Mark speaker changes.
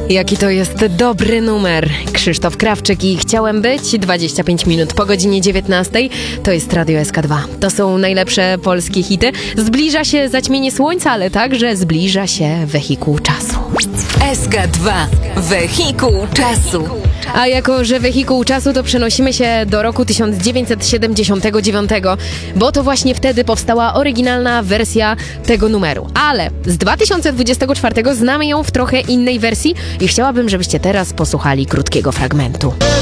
Speaker 1: Jaki to jest dobry numer. Krzysztof Krawczyk i Chciałem być. 25 minut po godzinie 19. To jest Radio SK2. To są najlepsze polskie hity. Zbliża się zaćmienie słońca, ale także zbliża się wehikuł czasu.
Speaker 2: SK2. Wehikuł czasu.
Speaker 1: A jako, że wehikuł czasu, to przenosimy się do roku 1979, bo to właśnie wtedy powstała oryginalna wersja tego numeru. Ale z 2024 znamy ją w trochę innej wersji i chciałabym, żebyście teraz posłuchali krótkiego fragmentu.